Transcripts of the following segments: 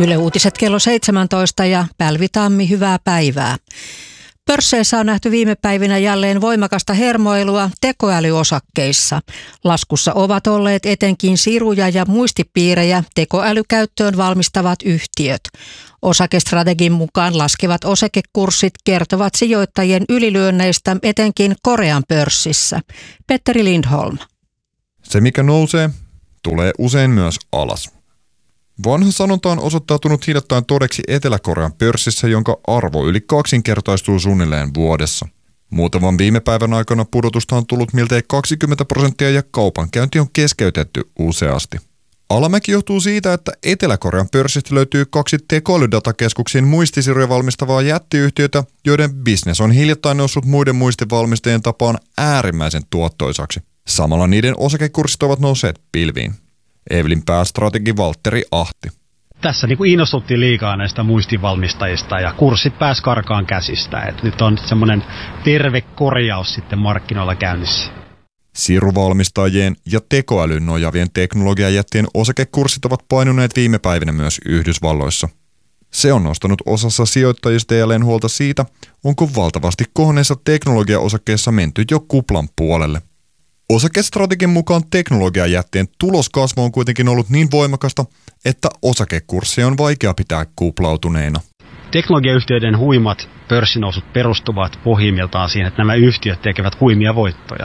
Yle Uutiset kello 17 ja Pälvi Tammi, hyvää päivää. Pörsseissä on nähty viime päivinä jälleen voimakasta hermoilua tekoälyosakkeissa. Laskussa ovat olleet etenkin siruja ja muistipiirejä tekoälykäyttöön valmistavat yhtiöt. Osakestrategin mukaan laskevat osakekurssit kertovat sijoittajien ylilyönneistä etenkin Korean pörssissä. Petteri Lindholm. Se mikä nousee, tulee usein myös alas. Vanha sanonta on osoittautunut hiljattain todeksi Etelä-Korean pörssissä, jonka arvo yli kaksinkertaistuu suunnilleen vuodessa. Muutaman viime päivän aikana pudotusta on tullut miltei 20% ja kaupankäynti on keskeytetty useasti. Alamäki johtuu siitä, että Etelä-Korean pörssistä löytyy 2 tekoälydatakeskuksiin muistisiruja valmistavaa jättiyhtiötä, joiden bisnes on hiljattain noussut muiden muistivalmistajien tapaan äärimmäisen tuottoisaksi. Samalla niiden osakekurssit ovat nousseet pilviin. Evelin päästrategi Valtteri Ahti. Tässä innostuttiin liikaa näistä muistinvalmistajista ja kurssit pääsi karkaan käsistä. Et nyt on semmoinen terve korjaus sitten markkinoilla käynnissä. Siruvalmistajien ja tekoälyn nojavien teknologiajättien osakekurssit ovat painuneet viime päivinä myös Yhdysvalloissa. Se on nostanut osassa sijoittajista jälleen huolta siitä, onko valtavasti kohonneissa teknologiaosakkeissa menty jo kuplan puolelle. Osakestrategin mukaan teknologiajättien tuloskasvu on kuitenkin ollut niin voimakasta, että osakekurssia on vaikea pitää kuplautuneena. Teknologiayhtiöiden huimat pörssinousut perustuvat pohjimmiltaan siihen, että nämä yhtiöt tekevät huimia voittoja.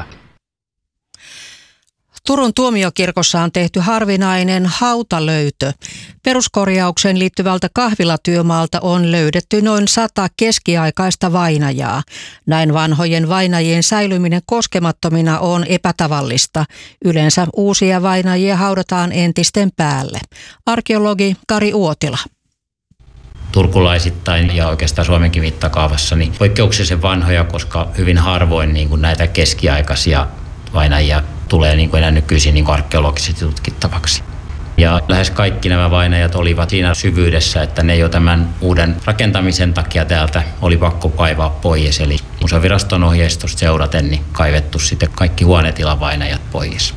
Turun tuomiokirkossa on tehty harvinainen hautalöytö. Peruskorjaukseen liittyvältä kahvilatyömaalta on löydetty noin 100 keskiaikaista vainajaa. Näin vanhojen vainajien säilyminen koskemattomina on epätavallista. Yleensä uusia vainajia haudataan entisten päälle. Arkeologi Kari Uotila. Turkulaisittain ja oikeastaan Suomenkin mittakaavassa niin poikkeuksellisen vanhoja, koska hyvin harvoin niin kuin näitä keskiaikaisia vainajia tulee niin kuin enää nykyisin niin kuin arkeologisesti tutkittavaksi. Ja lähes kaikki nämä vainajat olivat siinä syvyydessä, että ne jo tämän uuden rakentamisen takia täältä oli pakko kaivaa pois. Eli Museoviraston ohjeistusta seuraten niin kaivettu sitten kaikki huonetilan vainajat pois.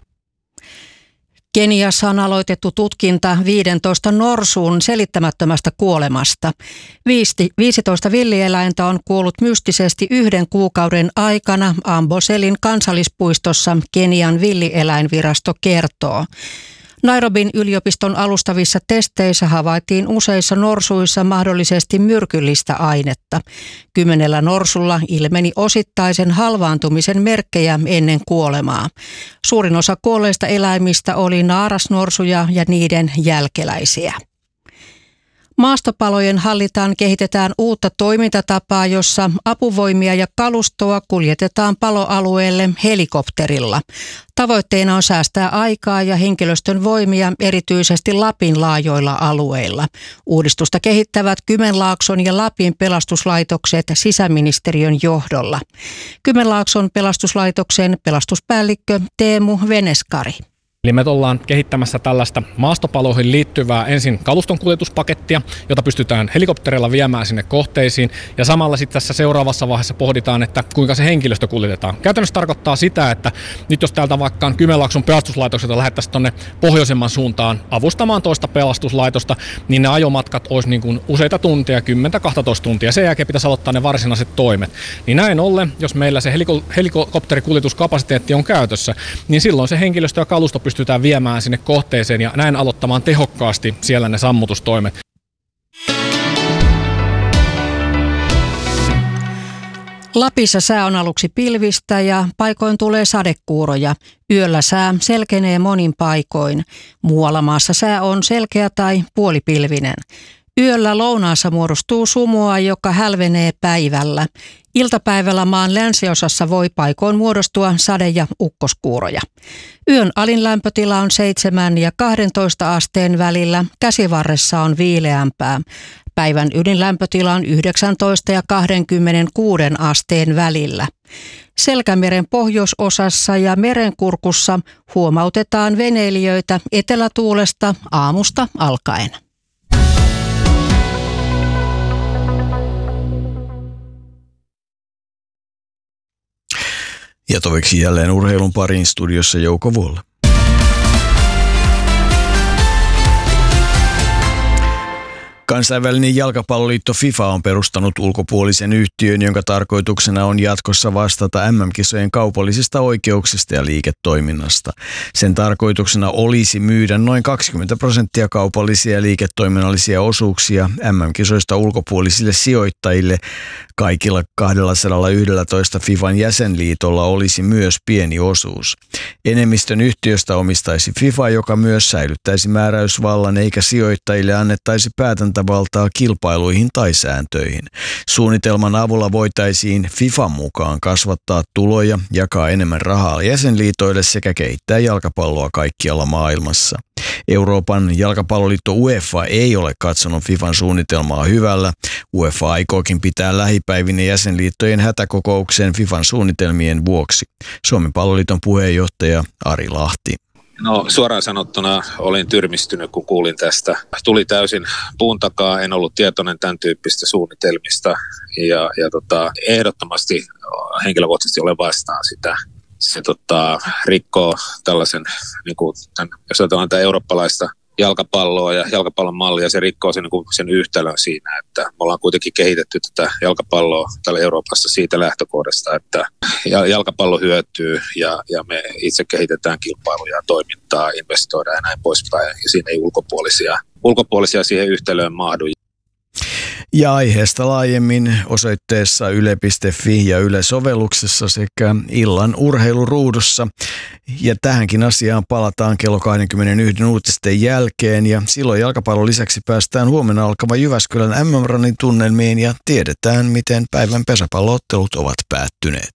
Keniassa on aloitettu tutkinta 15 norsun selittämättömästä kuolemasta. 15 villieläintä on kuollut mystisesti 1 kuukauden aikana Amboselin kansallispuistossa, Kenian villieläinvirasto kertoo. Nairobin yliopiston alustavissa testeissä havaittiin useissa norsuissa mahdollisesti myrkyllistä ainetta. 10 norsulla ilmeni osittaisen halvaantumisen merkkejä ennen kuolemaa. Suurin osa kuolleista eläimistä oli naarasnorsuja ja niiden jälkeläisiä. Maastopalojen hallitaan kehitetään uutta toimintatapaa, jossa apuvoimia ja kalustoa kuljetetaan paloalueelle helikopterilla. Tavoitteena on säästää aikaa ja henkilöstön voimia erityisesti Lapin laajoilla alueilla. Uudistusta kehittävät Kymenlaakson ja Lapin pelastuslaitokset sisäministeriön johdolla. Kymenlaakson pelastuslaitoksen pelastuspäällikkö Teemu Veneskari. Eli me ollaan kehittämässä tällaista maastopaloihin liittyvää ensin kaluston kuljetuspakettia, jota pystytään helikopterilla viemään sinne kohteisiin. Ja samalla sitten tässä seuraavassa vaiheessa pohditaan, että kuinka se henkilöstö kuljetetaan. Käytännössä tarkoittaa sitä, että nyt jos täältä vaikka Kymenlaakson pelastuslaitokselta lähettäisiin tuonne pohjoisemman suuntaan avustamaan toista pelastuslaitosta, niin ne ajomatkat olisi niin kuin useita tunteja, 10-12 tuntia. Sen jälkeen pitäisi aloittaa ne varsinaiset toimet. Niin näin ollen, jos meillä se helikopterikuljetuskapasiteetti on käytössä, niin silloin se henkilöstö ja kalusto pystytään viemään sinne kohteeseen ja näin aloittamaan tehokkaasti siellä ne sammutustoimet. Lapissa sää on aluksi pilvistä ja paikoin tulee sadekuuroja. Yöllä sää selkenee monin paikoin. Muualla maassa sää on selkeä tai puolipilvinen. Yöllä lounaassa muodostuu sumua, joka hälvenee päivällä. Iltapäivällä maan länsiosassa voi paikoin muodostua sade- ja ukkoskuuroja. Yön alin lämpötila on 7 ja 12 asteen välillä, käsivarressa on viileämpää. Päivän ydinlämpötila on 19 ja 26 asteen välillä. Selkämeren pohjoisosassa ja merenkurkussa huomautetaan veneilijöitä etelätuulesta aamusta alkaen. Ja toveksi jälleen urheilun pariin, studiossa Jouko Vuolla. Kansainvälinen jalkapalloliitto FIFA on perustanut ulkopuolisen yhtiön, jonka tarkoituksena on jatkossa vastata MM-kisojen kaupallisista oikeuksista ja liiketoiminnasta. Sen tarkoituksena olisi myydä noin 20% kaupallisia ja liiketoiminnallisia osuuksia MM-kisoista ulkopuolisille sijoittajille. Kaikilla 211 FIFAn jäsenliitolla olisi myös pieni osuus. Enemmistön yhtiöstä omistaisi FIFA, joka myös säilyttäisi määräysvallan eikä sijoittajille annettaisi päätäntävaltaa kilpailuihin tai sääntöihin. Suunnitelman avulla voitaisiin FIFAn mukaan kasvattaa tuloja, jakaa enemmän rahaa jäsenliitoille sekä kehittää jalkapalloa kaikkialla maailmassa. Euroopan jalkapalloliitto UEFA ei ole katsonut FIFAn suunnitelmaa hyvällä. UEFA aikookin pitää lähipäivinä jäsenliittojen hätäkokouksen FIFAn suunnitelmien vuoksi. Suomen palloliiton puheenjohtaja Ari Lahti. No suoraan sanottuna olin tyrmistynyt, kun kuulin tästä. Tuli täysin puun takaa, en ollut tietoinen tämän tyyppistä suunnitelmista ja ehdottomasti henkilökohtaisesti olen vastaan sitä. Se rikkoo tällaisen, niin kuin jos ajatellaan tätä eurooppalaista jalkapalloa ja jalkapallon mallia, se rikkoo sen yhtälön siinä, että me ollaan kuitenkin kehitetty tätä jalkapalloa täällä Euroopassa siitä lähtökohdasta, että jalkapallo hyötyy ja me itse kehitetään kilpailuja ja toimintaa, investoidaan ja näin poispäin, ja siinä ei ulkopuolisia siihen yhtälöön mahdu. Ja aiheesta laajemmin osoitteessa yle.fi ja Yle-sovelluksessa sekä illan urheiluruudussa. Ja tähänkin asiaan palataan kello 21 uutisten jälkeen ja silloin jalkapallon lisäksi päästään huomenna alkavan Jyväskylän MM-ranin tunnelmiin ja tiedetään, miten päivän pesäpalloottelut ovat päättyneet.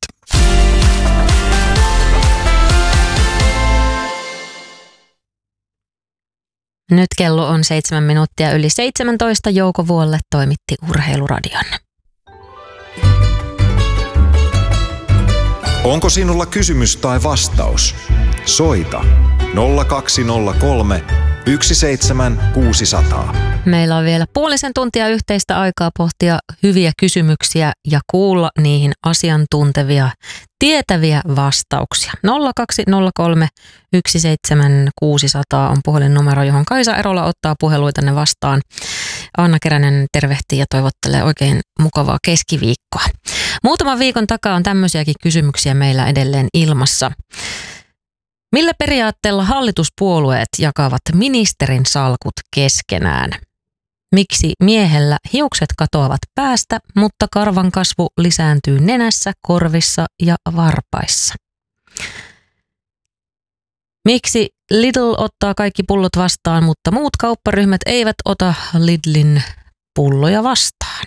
Nyt kello on 7 minuuttia yli 17. Jouko Vuolle toimitti Urheiluradion. Onko sinulla kysymys tai vastaus? Soita 0203 17600. Meillä on vielä puolisen tuntia yhteistä aikaa pohtia hyviä kysymyksiä ja kuulla niihin asiantuntevia, tietäviä vastauksia. 0203 17600 on puhelinnumero, johon Kaisa Erola ottaa puheluitanne vastaan. Anna Keränen tervehtii ja toivottelee oikein mukavaa keskiviikkoa. Muutaman viikon takaa on tämmöisiäkin kysymyksiä meillä edelleen ilmassa. Millä periaatteella hallituspuolueet jakavat ministerin salkut keskenään? Miksi miehellä hiukset katoavat päästä, mutta karvan kasvu lisääntyy nenässä, korvissa ja varpaissa? Miksi Lidl ottaa kaikki pullot vastaan, mutta muut kaupparyhmät eivät ota Lidlin pulloja vastaan?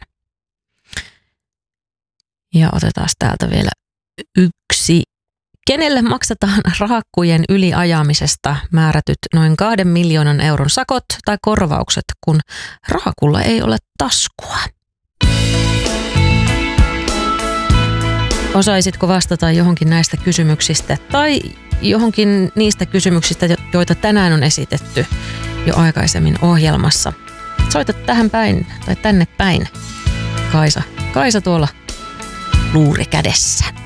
Ja otetaan täältä vielä yksi. Kenelle maksetaan rahakkujen yliajamisesta määrätyt noin 2 miljoonan euron sakot tai korvaukset, kun rahakulla ei ole taskua? Osaisitko vastata johonkin näistä kysymyksistä tai johonkin niistä kysymyksistä, joita tänään on esitetty jo aikaisemmin ohjelmassa? Soita tähän päin tai tänne päin. Kaisa tuolla luuri kädessä.